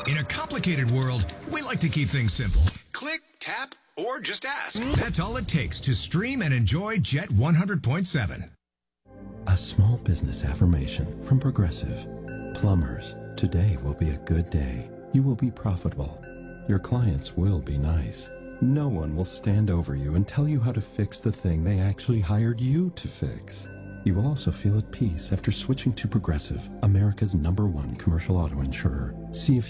In a complicated world, we like to keep things simple. Click, tap, or just ask. That's all it takes to stream and enjoy Jet 100.7. A small business affirmation from Progressive. Plumbers, today will be a good day. You will be profitable. Your clients will be nice. No one will stand over you and tell you how to fix the thing they actually hired you to fix. You will also feel at peace after switching to Progressive, America's #1 commercial auto insurer. See if